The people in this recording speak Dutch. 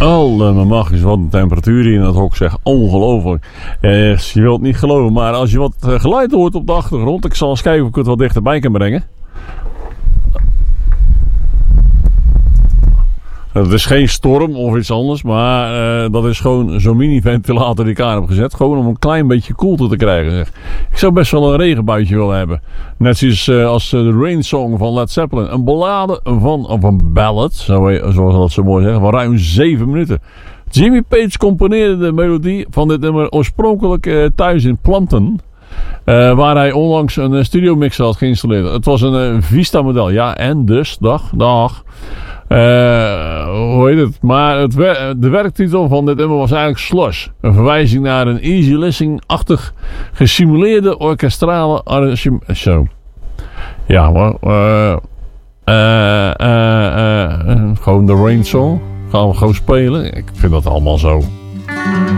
Allemachtig, wat een temperatuur hier in het hok, zeg. Ongelooflijk. Je wilt het niet geloven, maar als je wat geluid hoort op de achtergrond, ik zal eens kijken of ik het wat dichterbij kan brengen. Het is geen storm of iets anders, maar dat is gewoon zo'n mini-ventilator die ik aan heb gezet. Gewoon om een klein beetje koelte te krijgen. Zeg. Ik zou best wel een regenbuitje willen hebben. Net zoals als de Rain Song van Led Zeppelin. Een ballade of een ballad, zoals dat zo mooi zeggen, van ruim 7 minuten. Jimmy Page componeerde de melodie van dit nummer oorspronkelijk thuis in Planten. Waar hij onlangs een studiomixer had geïnstalleerd. Het was een Vista-model. Ja, en dus, dag. Hoe heet het? Maar de werktitel van dit nummer was eigenlijk Slush. Een verwijzing naar een easy listening-achtig gesimuleerde orkestrale arrangement. Zo. Ja, maar gewoon de Rain Song. Gaan we gewoon spelen. Ik vind dat allemaal zo.